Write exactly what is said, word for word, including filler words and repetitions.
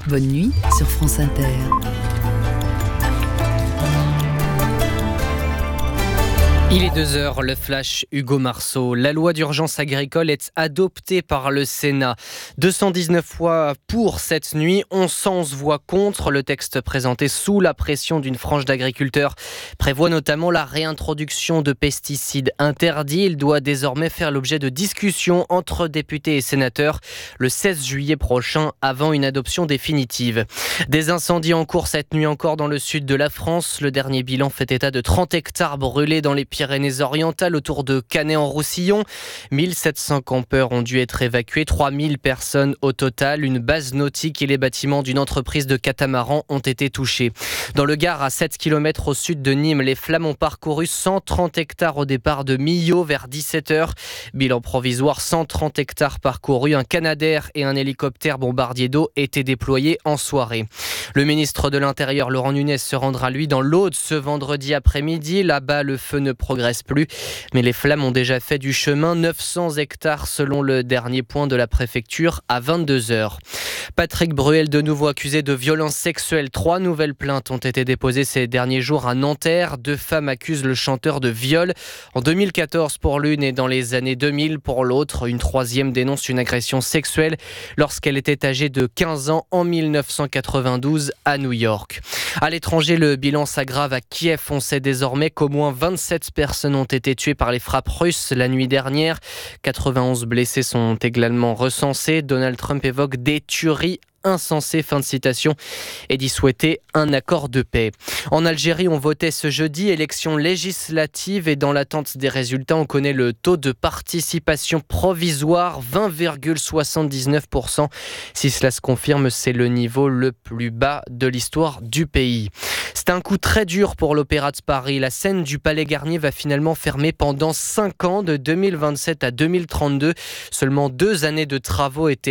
Bonne nuit sur France Inter. Il est deux heures, le flash Hugo Marceau. La loi d'urgence agricole est adoptée par le Sénat. deux cent dix-neuf voix pour cette nuit, onze voix contre. Le texte présenté sous la pression d'une frange d'agriculteurs prévoit notamment la réintroduction de pesticides interdits. Il doit désormais faire l'objet de discussions entre députés et sénateurs le seize juillet prochain avant une adoption définitive. Des incendies en cours cette nuit encore dans le sud de la France. Le dernier bilan fait état de trente hectares brûlés dans les Pyrénées-Orientales autour de Canet-en-Roussillon. mille sept cents campeurs ont dû être évacués, trois mille personnes au total. Une base nautique et les bâtiments d'une entreprise de catamarans ont été touchés. Dans le Gard, à sept kilomètres au sud de Nîmes, les flammes ont parcouru cent trente hectares au départ de Millau vers dix-sept heures. Bilan provisoire, cent trente hectares parcourus. Un Canadair et un hélicoptère bombardier d'eau étaient déployés en soirée. Le ministre de l'Intérieur, Laurent Nunez, se rendra lui dans l'Aude ce vendredi après-midi. Là-bas, le feu ne progresse plus, mais les flammes ont déjà fait du chemin. neuf cents hectares selon le dernier point de la préfecture à vingt-deux heures. Patrick Bruel, de nouveau accusé de violences sexuelles. Trois nouvelles plaintes ont été déposées ces derniers jours à Nanterre. Deux femmes accusent le chanteur de viol en deux mille quatorze pour l'une et dans les années deux mille pour l'autre. Une troisième dénonce une agression sexuelle lorsqu'elle était âgée de quinze ans en mille neuf cent quatre-vingt-douze à New York. À l'étranger, le bilan s'aggrave à Kiev. On sait désormais qu'au moins vingt-sept personnes ont été tuées par les frappes russes la nuit dernière. quatre-vingt-onze blessés sont également recensés. Donald Trump évoque des tueries insensé, fin de citation, et d'y souhaiter un accord de paix. En Algérie, on votait ce jeudi, élection législative, et dans l'attente des résultats, on connaît le taux de participation provisoire, vingt virgule soixante-dix-neuf pour cent. Si cela se confirme, c'est le niveau le plus bas de l'histoire du pays. C'est un coup très dur pour l'Opéra de Paris. La scène du Palais Garnier va finalement fermer pendant cinq ans, de deux mille vingt-sept à deux mille trente-deux. Seulement deux années de travaux étaient